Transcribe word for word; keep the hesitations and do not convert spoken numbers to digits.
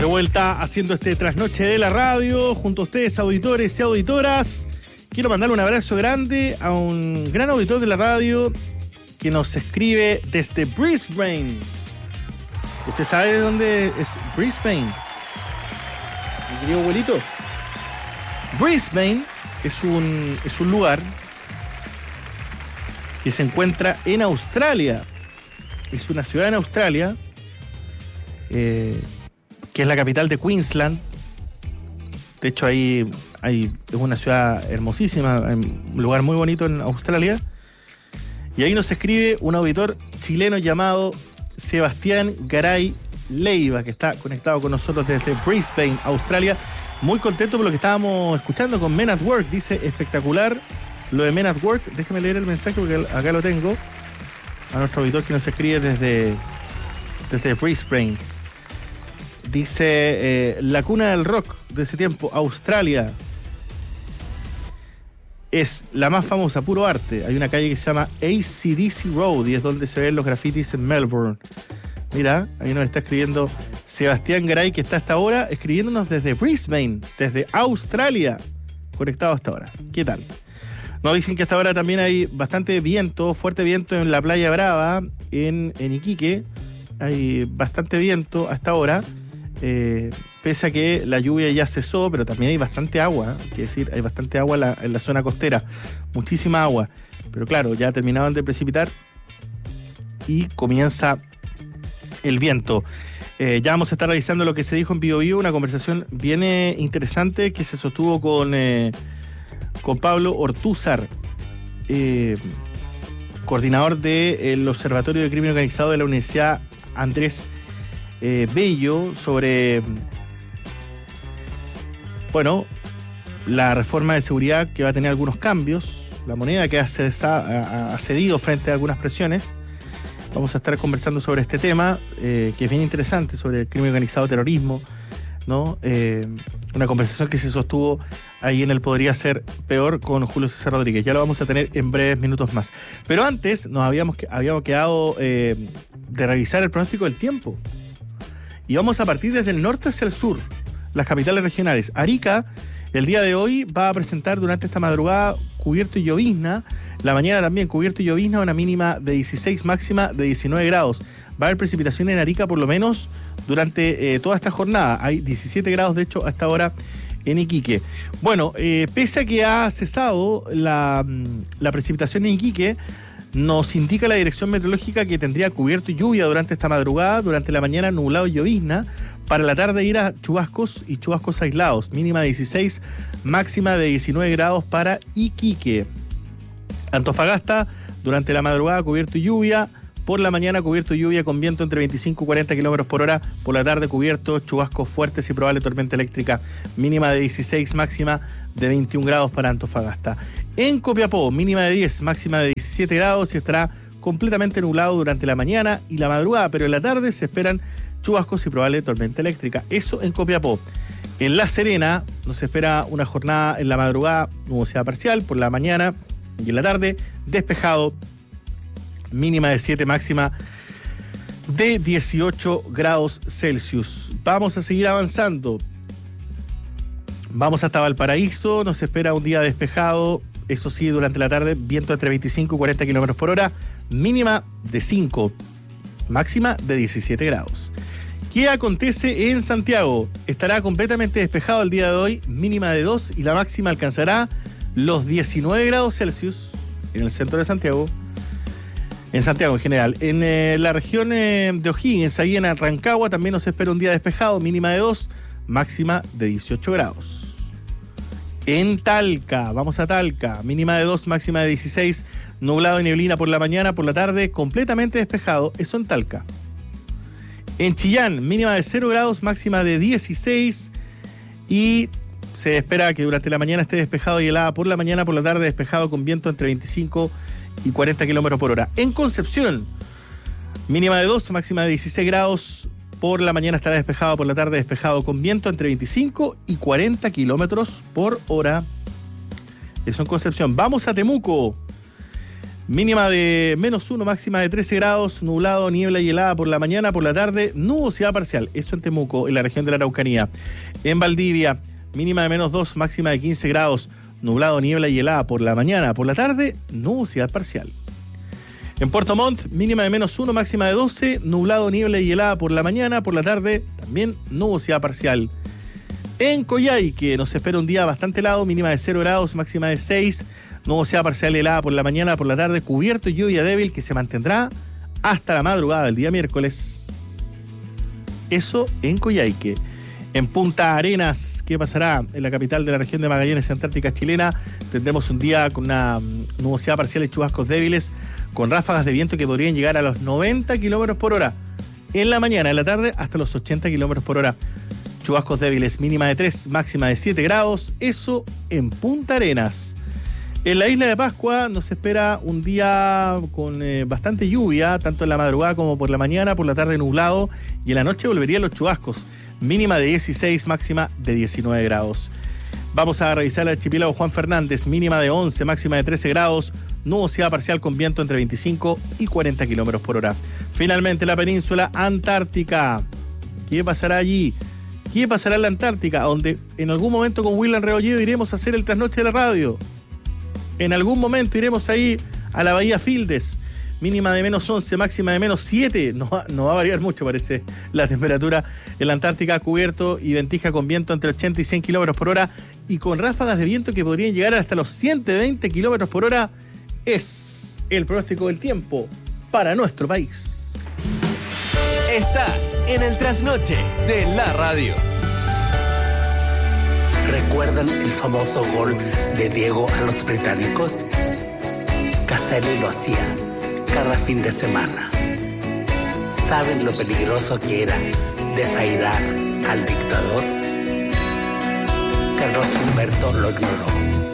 de vuelta haciendo este trasnoche de la radio junto a ustedes, auditores y auditoras. Quiero mandarle un abrazo grande a un gran auditor de la radio que nos escribe desde Brisbane. ¿Usted sabe de dónde es Brisbane, mi querido abuelito? Brisbane es un, es un lugar que se encuentra en Australia. Es una ciudad en Australia, eh, que es la capital de Queensland. De hecho, ahí, ahí es una ciudad hermosísima, un lugar muy bonito en Australia. Y ahí nos escribe un auditor chileno llamado Sebastián Garay Leiva, que está conectado con nosotros desde Brisbane, Australia. Muy contento por lo que estábamos escuchando con Men at Work. Dice, espectacular lo de Men at Work. Déjeme leer el mensaje porque acá lo tengo. A nuestro auditor que nos escribe desde, desde Brisbane. Dice, eh, la cuna del rock de ese tiempo, Australia, es la más famosa, puro arte. Hay una calle que se llama A C D C Road y es donde se ven los grafitis en Melbourne. Mira, ahí nos está escribiendo Sebastián Garay, que está hasta ahora escribiéndonos desde Brisbane, desde Australia, conectado hasta ahora. ¿Qué tal? Nos dicen que hasta ahora también hay bastante viento, fuerte viento en la Playa Brava, en, en Iquique. Hay bastante viento hasta ahora. Eh, pese a que la lluvia ya cesó, pero también hay bastante agua, es decir, hay bastante agua en la, en la zona costera, muchísima agua, pero claro, ya terminaban de precipitar y comienza el viento. Eh, ya vamos a estar revisando lo que se dijo en Bio Bio, una conversación bien eh, interesante que se sostuvo con, eh, con Pablo Ortúzar, eh, coordinador del Observatorio de Crimen Organizado de la Universidad Andrés Eh, Bello, sobre, bueno, la reforma de seguridad que va a tener algunos cambios, la moneda que ha, cesa, ha cedido frente a algunas presiones. Vamos a estar conversando sobre este tema, eh, que es bien interesante, sobre el crimen organizado, terrorismo, ¿no? Eh, una conversación que se sostuvo ahí en el Podría Ser Peor con Julio César Rodríguez. Ya lo vamos a tener en breves minutos más. Pero antes nos habíamos, habíamos quedado eh, de revisar el pronóstico del tiempo. Y vamos a partir desde el norte hacia el sur, las capitales regionales. Arica, el día de hoy, va a presentar durante esta madrugada cubierto y llovizna. La mañana también cubierto y llovizna, una mínima de dieciséis, máxima de diecinueve grados. Va a haber precipitación en Arica por lo menos durante eh, toda esta jornada. Hay diecisiete grados, de hecho, hasta ahora en Iquique. Bueno, eh, pese a que ha cesado la, la precipitación en Iquique, nos indica la dirección meteorológica que tendría cubierto y lluvia durante esta madrugada, durante la mañana nublado y llovizna, para la tarde ir a chubascos y chubascos aislados, mínima de dieciséis, máxima de diecinueve grados para Iquique. Antofagasta, durante la madrugada cubierto y lluvia, por la mañana cubierto y lluvia con viento entre veinticinco y cuarenta kilómetros por hora, por la tarde cubierto, chubascos fuertes y probable tormenta eléctrica, mínima de dieciséis, máxima de veintiún grados para Antofagasta. En Copiapó, mínima de diez, máxima de diecisiete grados y estará completamente nublado durante la mañana y la madrugada, pero en la tarde se esperan chubascos y probable tormenta eléctrica. Eso en Copiapó. En La Serena nos espera una jornada en la madrugada, nubosidad parcial, por la mañana y en la tarde despejado, mínima de siete, máxima de dieciocho grados Celsius. Vamos a seguir avanzando. Vamos hasta Valparaíso, nos espera un día despejado. Eso sí, durante la tarde, viento entre veinticinco y cuarenta kilómetros por hora, mínima de cinco, máxima de diecisiete grados. ¿Qué acontece en Santiago? Estará completamente despejado el día de hoy, mínima de dos y la máxima alcanzará los diecinueve grados Celsius en el centro de Santiago. En Santiago en general. En eh, la región eh, de O'Higgins, ahí en Rancagua, también nos espera un día despejado, mínima de dos, máxima de dieciocho grados. En Talca, vamos a Talca, mínima de dos, máxima de dieciséis, nublado y neblina por la mañana, por la tarde, completamente despejado, eso en Talca. En Chillán, mínima de cero grados, máxima de dieciséis y se espera que durante la mañana esté despejado y helada por la mañana, por la tarde despejado con viento entre veinticinco y cuarenta kilómetros por hora. En Concepción, mínima de dos, máxima de dieciséis grados, por la mañana estará despejado, por la tarde despejado con viento entre veinticinco y cuarenta kilómetros por hora. Eso en Concepción. Vamos a Temuco. Mínima de menos uno, máxima de trece grados, nublado, niebla y helada por la mañana, por la tarde, nubosidad parcial. Eso en Temuco, en la región de la Araucanía. En Valdivia, mínima de menos dos, máxima de quince grados, nublado, niebla y helada por la mañana, por la tarde, nubosidad parcial. En Puerto Montt, mínima de menos uno, máxima de doce, nublado, niebla y helada por la mañana, por la tarde, también nubosidad parcial. En Coyhaique nos espera un día bastante helado, mínima de cero grados, máxima de seis, nubosidad parcial helada por la mañana, por la tarde, cubierto y lluvia débil que se mantendrá hasta la madrugada del día miércoles. Eso en Coyhaique. En Punta Arenas, ¿qué pasará? En la capital de la región de Magallanes, Antártica chilena, tendremos un día con una nubosidad parcial y chubascos débiles, con ráfagas de viento que podrían llegar a los noventa kilómetros por hora. En la mañana, en la tarde, hasta los ochenta kilómetros por hora. Chubascos débiles, mínima de tres, máxima de siete grados. Eso en Punta Arenas. En la isla de Pascua nos espera un día con eh, bastante lluvia, tanto en la madrugada como por la mañana, por la tarde nublado, y en la noche volverían los chubascos. Mínima de dieciséis, máxima de diecinueve grados. Vamos a revisar el archipiélago Juan Fernández, mínima de once, máxima de trece grados, nubosidad parcial con viento entre veinticinco y cuarenta kilómetros por hora. Finalmente, la península Antártica. ¿Qué pasará allí? ¿Qué pasará en la Antártica? Donde en algún momento con William Rebolledo iremos a hacer el trasnoche de la radio. En algún momento iremos ahí a la Bahía Fildes. Mínima de menos once, máxima de menos siete. No, no va a variar mucho, parece, la temperatura en la Antártica, cubierto y ventisca con viento entre ochenta y cien kilómetros por hora y con ráfagas de viento que podrían llegar hasta los ciento veinte kilómetros por hora. Es el pronóstico del tiempo para nuestro país. Estás en el trasnoche de la radio. ¿Recuerdan el famoso gol de Diego a los británicos? Caselli lo hacía cada fin de semana. ¿Saben lo peligroso que era desairar al dictador? Carlos Humberto lo ignoró.